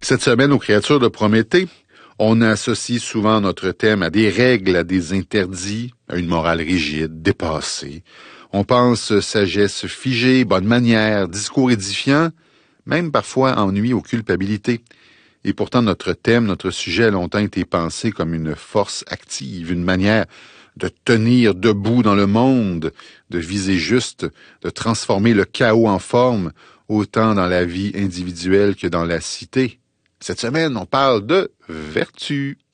Cette semaine, aux créatures de Prométhée, on associe souvent notre thème à des règles, à des interdits, à une morale rigide, dépassée. On pense sagesse figée, bonne manière, discours édifiant, même parfois ennui ou culpabilité. Et pourtant, notre thème, notre sujet a longtemps été pensé comme une force active, une manière de tenir debout dans le monde, de viser juste, de transformer le chaos en forme, autant dans la vie individuelle que dans la cité. Cette semaine, on parle de vertu.